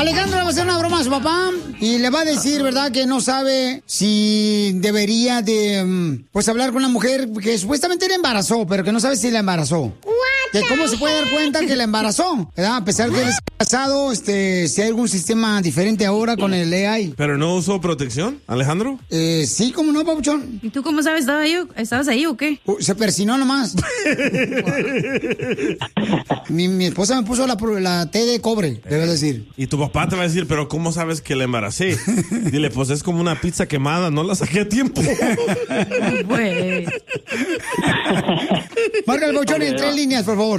Alejandro le va a hacer una broma a su papá y le va a decir, ¿verdad?, que no sabe si debería de, pues, hablar con una mujer que supuestamente la embarazó, pero que no sabe si la embarazó. Que cómo se puede dar cuenta que la embarazó, ¿verdad? A pesar de que él está casado, si hay algún sistema diferente ahora con el AI. ¿Pero no usó protección, Alejandro? Sí, ¿cómo no, papuchón? ¿Y tú cómo sabes? ¿Estabas ahí o qué? Se persinó nomás. mi esposa me puso la T de cobre, debes decir. Y tu papá te va a decir, pero ¿cómo sabes que la embaracé? Dile, pues es como una pizza quemada, no la saqué a tiempo. Pues. Marca el papuchón en 3 líneas, por favor.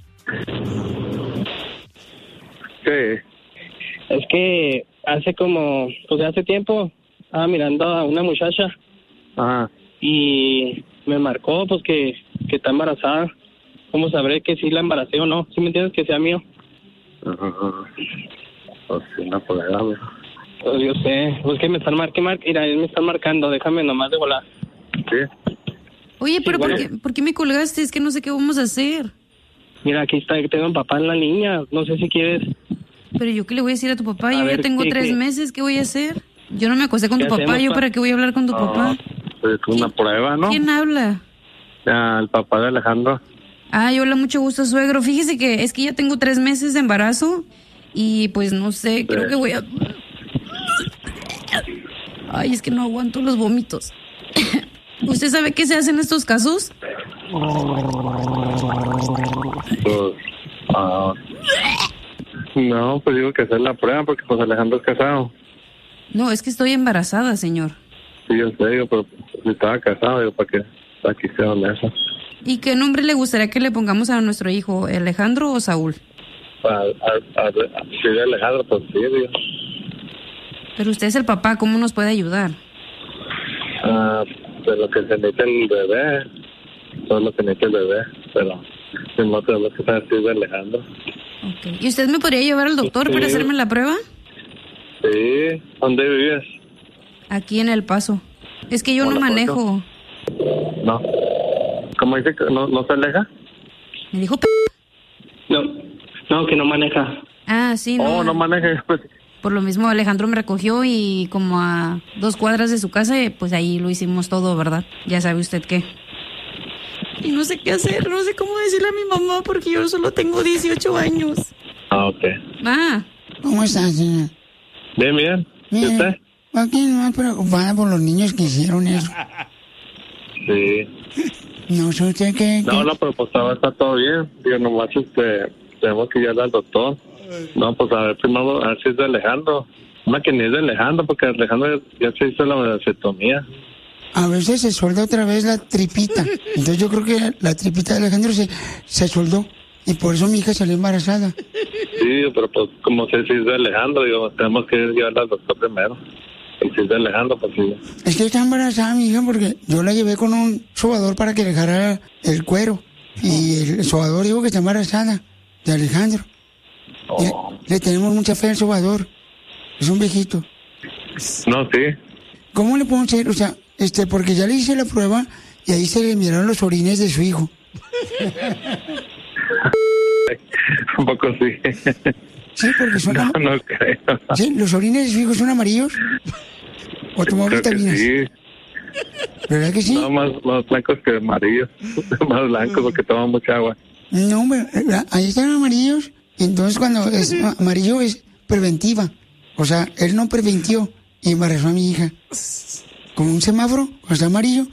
Sí. Es que hace tiempo estaba mirando a una muchacha. Ajá. Y me marcó, pues, que está embarazada. ¿Cómo sabré que sí la embaracé o no? ¿Sí me entiendes? Que sea mío. Pues sí, no puedo darme. Pues yo sé. Pues que me están mira, él me están marcando. Déjame nomás de volar. Sí. Oye, pero bueno. ¿por qué me colgaste? Es que no sé qué vamos a hacer. Mira, aquí está, tengo a papá en la línea. No sé si quieres. Pero yo qué le voy a decir a tu papá, yo ya ver, tengo ¿qué? 3 meses, ¿qué voy a hacer? Yo no me acosté con ¿Qué tu papá, hacemos, ¿yo pa? para qué voy a hablar con tu papá? Pues una prueba, ¿no? ¿Quién habla? El papá de Alejandro. Ay, hola, mucho gusto, suegro. Fíjese que es que ya tengo 3 meses de embarazo y pues no sé, creo que voy a... Ay, es que no aguanto los vómitos. ¿Usted sabe qué se hace en estos casos? Pues, no, pues digo que hacer la prueba porque pues Alejandro es casado. No, es que estoy embarazada, señor. Sí, yo sé, digo, pero si estaba casado, digo, para que aquí sea honesto. ¿Y qué nombre le gustaría que le pongamos a nuestro hijo, Alejandro o Saúl? Si de Alejandro, pues sí, digo. Pero usted es el papá, ¿cómo nos puede ayudar? De lo que se necesita el bebé, todo lo que necesita el bebé, pero si no tenemos que saber si es de Alejandro. Okay. ¿Y usted me podría llevar al doctor Sí. para hacerme la prueba? Sí, ¿dónde vives? Aquí en El Paso. Es que yo no Hola, manejo. No. ¿Cómo dice que no se aleja? Me dijo... No, que no maneja. Ah, sí, no. No maneja, pues. Por lo mismo Alejandro me recogió y como a 2 cuadras de su casa, pues ahí lo hicimos todo, ¿verdad? Ya sabe usted qué. Y no sé qué hacer, no sé cómo decirle a mi mamá porque yo solo tengo 18 años. Ok. ¿Cómo estás, señor? Bien, bien. ¿Y usted? Aquí más preocupada por los niños que hicieron eso. Sí. No sé usted qué... No, pero pues ahora está todo bien. Digo, nomás tenemos que ir al doctor. No, pues a ver, primero a ver si es de Alejandro. Más que ni es de Alejandro, porque Alejandro ya se hizo la vasectomía. A veces se suelda otra vez la tripita. Entonces yo creo que la tripita de Alejandro se soldó. Y por eso mi hija salió embarazada. Sí, pero pues como sé si es de Alejandro, digo, tenemos que llevarla al doctor primero. Y si es de Alejandro, pues sí. Es que está embarazada mi hija porque yo la llevé con un sobador para que dejara el cuero. Y el sobador dijo que está embarazada de Alejandro. Le tenemos mucha fe al sobador. Es un viejito. No, sí. ¿Cómo le podemos hacer? O sea, porque ya le hice la prueba y ahí se le miraron los orines de su hijo. Un poco sí. Sí, porque son... No creo. ¿Sí? ¿Los orines de su hijo son amarillos? ¿O tomó Creo que vitaminas? sí. ¿Verdad que sí? No, más blancos que amarillos. Más blancos porque toman mucha agua. No, hombre, ahí están amarillos. Y entonces cuando es amarillo es preventiva. O sea, él no preventió y embarazó a mi hija. Como un semáforo, cuando está amarillo,